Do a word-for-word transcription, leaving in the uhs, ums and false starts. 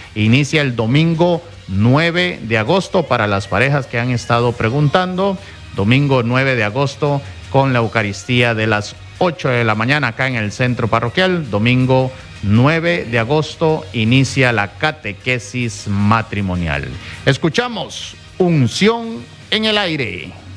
inicia el domingo nueve de agosto para las parejas que han estado preguntando. Domingo nueve de agosto con la Eucaristía de las ocho de la mañana acá en el centro parroquial. Domingo nueve de agosto inicia la catequesis matrimonial. Escuchamos Unción en el Aire.